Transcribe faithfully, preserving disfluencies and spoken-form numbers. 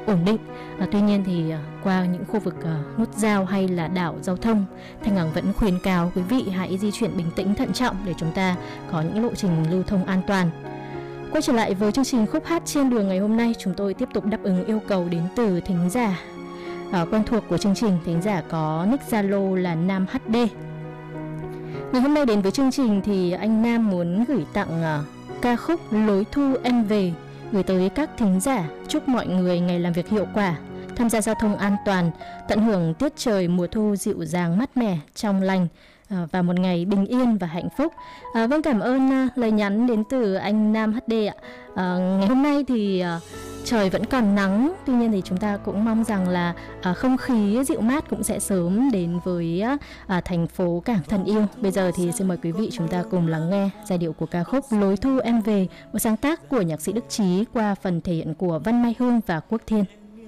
ổn định. À, tuy nhiên thì à, qua những khu vực à, nút giao hay là đảo giao thông, Thanh Hằng vẫn khuyến cáo quý vị hãy di chuyển bình tĩnh thận trọng để chúng ta có những lộ trình lưu thông an toàn. Quay trở lại với chương trình Khúc Hát Trên Đường ngày hôm nay, chúng tôi tiếp tục đáp ứng yêu cầu đến từ thính giả à, quen thuộc của chương trình. Thính giả có nick Zalo là Nam hát đê. Ngày hôm nay đến với chương trình thì anh Nam muốn gửi tặng à, ca khúc Lối Thu Em Về gửi tới các thính giả, chúc mọi người ngày làm việc hiệu quả, tham gia giao thông an toàn, tận hưởng tiết trời mùa thu dịu dàng mát mẻ, trong lành à, và một ngày bình yên và hạnh phúc. À, vâng, cảm ơn à, lời nhắn đến từ anh Nam hát đê ạ. À, ngày hôm nay thì à, trời vẫn còn nắng, tuy nhiên thì chúng ta cũng mong rằng là à, không khí dịu mát cũng sẽ sớm đến với à, thành phố cảng thân yêu. Bây giờ thì xin mời quý vị chúng ta cùng lắng nghe giai điệu của ca khúc Lối Thu Em Về, một sáng tác của nhạc sĩ Đức Trí qua phần thể hiện của Văn Mai Hương và Quốc Thiên.